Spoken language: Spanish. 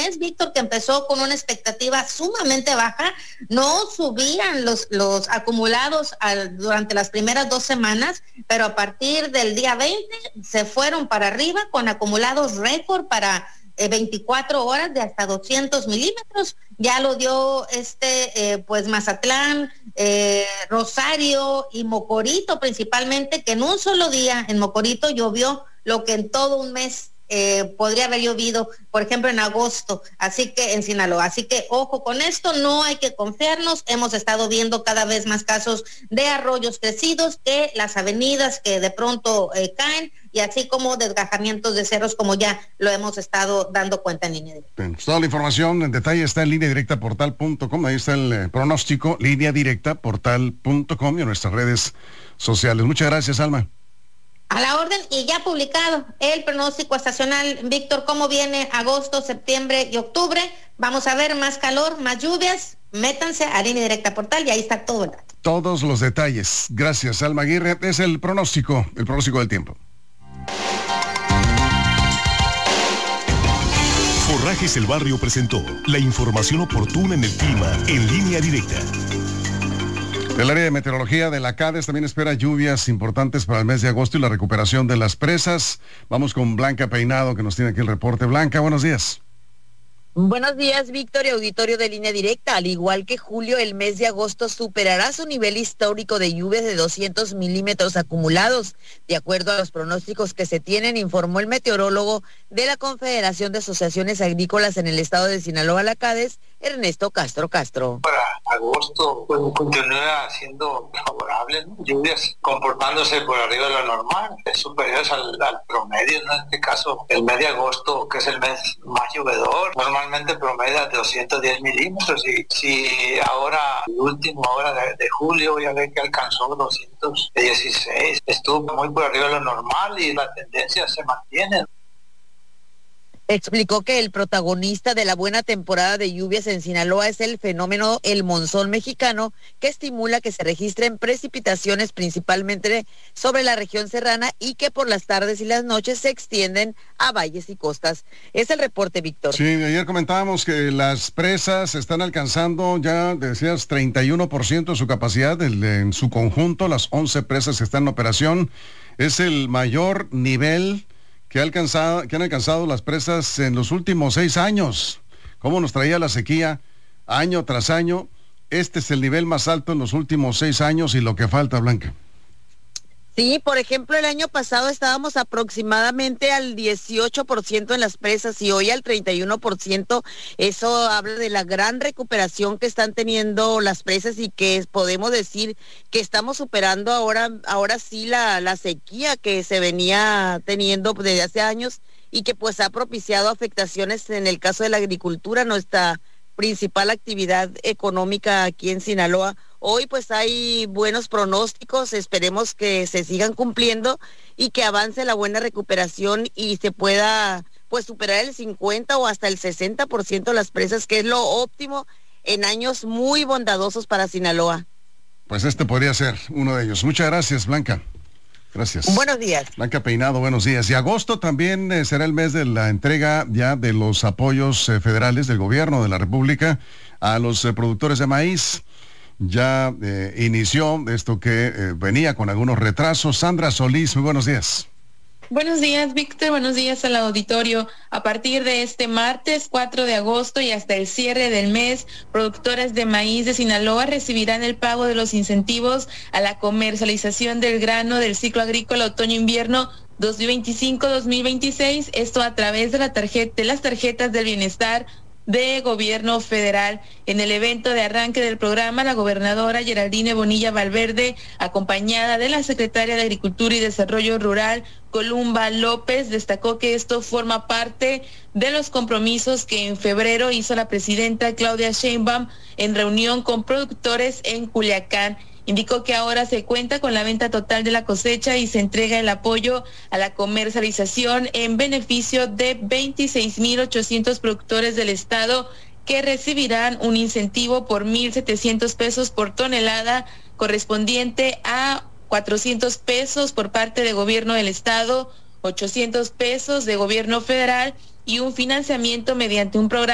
mes, Víctor, que empezó con una expectativa sumamente baja, no subían los acumulados durante las primeras 2 semanas, pero a partir del día 20 se fueron para arriba con acumulados récord para 24 horas de hasta 200 milímetros. Ya lo dio pues Mazatlán, Rosario y Mocorito principalmente, que en un solo día en Mocorito llovió lo que en todo un mes podría haber llovido, por ejemplo, en agosto, así que en Sinaloa. Así que ojo con esto, no hay que confiarnos. Hemos estado viendo cada vez más casos de arroyos crecidos, que las avenidas que de pronto caen, y así como desgajamientos de cerros, como ya lo hemos estado dando cuenta en Línea Directa. Bien, toda la información en detalle está en lineadirectaportal.com. Ahí está el pronóstico, lineadirectaportal.com, y en nuestras redes sociales. Muchas gracias, Alma. A la orden, y ya publicado el pronóstico estacional. Víctor, ¿cómo viene agosto, septiembre y octubre? Vamos a ver más calor, más lluvias. Métanse a Línea Directa Portal y ahí está todo el dato. Todos los detalles. Gracias, Alma Aguirre. Es el pronóstico del tiempo. Forrajes El Barrio presentó la información oportuna en el clima en Línea Directa. El área de meteorología de la CADES también espera lluvias importantes para el mes de agosto y la recuperación de las presas. Vamos con Blanca Peinado, que nos tiene aquí el reporte. Blanca, buenos días. Buenos días, Víctor y auditorio de Línea Directa. Al igual que julio, el mes de agosto superará su nivel histórico de lluvias de 200 milímetros acumulados. De acuerdo a los pronósticos que se tienen, informó el meteorólogo de la Confederación de Asociaciones Agrícolas en el estado de Sinaloa, la CADES, Ernesto Castro. Para agosto pues, continúa siendo favorable, ¿no? Lluvias comportándose por arriba de lo normal, superiores al promedio, ¿no? En este caso, el mes de agosto, que es el mes más llovedor, normalmente promedia de 210 milímetros, y si ahora, la última hora de julio, ya ve que alcanzó 216, estuvo muy por arriba de lo normal y la tendencia se mantiene. Explicó que el protagonista de la buena temporada de lluvias en Sinaloa es el fenómeno el monzón mexicano, que estimula que se registren precipitaciones principalmente sobre la región serrana y que por las tardes y las noches se extienden a valles y costas. Es el reporte, Víctor. Sí, ayer comentábamos que las presas están alcanzando ya, decías, 31% de su capacidad en su conjunto. Las 11 presas que están en operación. Es el mayor nivel que han alcanzado las presas en los últimos 6 años. ¿Cómo nos traía la sequía año tras año? Este es el nivel más alto en los últimos 6 años y lo que falta, Blanca. Sí, por ejemplo, el año pasado estábamos aproximadamente al 18% en las presas y hoy al 31%. Eso habla de la gran recuperación que están teniendo las presas y que podemos decir que estamos superando ahora sí la sequía que se venía teniendo desde hace años y que pues ha propiciado afectaciones en el caso de la agricultura, nuestra principal actividad económica aquí en Sinaloa. Hoy pues hay buenos pronósticos, esperemos que se sigan cumpliendo y que avance la buena recuperación y se pueda pues superar el 50 o hasta el 60% de las presas, que es lo óptimo en años muy bondadosos para Sinaloa. Pues este podría ser uno de ellos. Muchas gracias, Blanca. Gracias. Buenos días. Blanca Peinado, buenos días. Y agosto también será el mes de la entrega ya de los apoyos federales del gobierno de la República a los productores de maíz. Ya inició esto que venía con algunos retrasos. Sandra Solís, muy buenos días. Buenos días, Víctor. Buenos días al auditorio. A partir de este martes 4 de agosto y hasta el cierre del mes, productores de maíz de Sinaloa recibirán el pago de los incentivos a la comercialización del grano del ciclo agrícola otoño-invierno 2025-2026. Esto a través de las tarjetas del bienestar de gobierno federal. En el evento de arranque del programa, la gobernadora Geraldine Bonilla Valverde, acompañada de la secretaria de Agricultura y Desarrollo Rural, Columba López, destacó que esto forma parte de los compromisos que en febrero hizo la presidenta Claudia Sheinbaum en reunión con productores en Culiacán. Indicó que ahora se cuenta con la venta total de la cosecha y se entrega el apoyo a la comercialización en beneficio de 26,800 productores del estado que recibirán un incentivo por 1,700 pesos por tonelada, correspondiente a 400 pesos por parte del gobierno del estado, 800 pesos de gobierno federal y un financiamiento mediante un programa